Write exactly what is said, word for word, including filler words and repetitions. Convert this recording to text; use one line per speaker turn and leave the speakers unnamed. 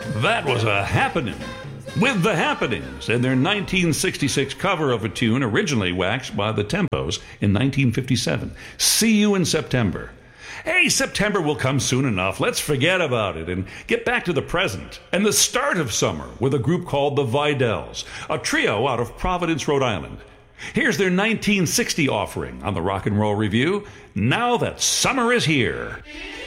That was a happening. With the Happenings and their nineteen sixty-six cover of a tune originally waxed by the Tempos in nineteen fifty-seven. See You in September. Hey, September will come soon enough. Let's forget about it and get back to the present and the start of summer with a group called the Vidells, a trio out of Providence, Rhode Island. Here's their nineteen sixty offering on the Rock and Roll Review, Now That Summer Is Here.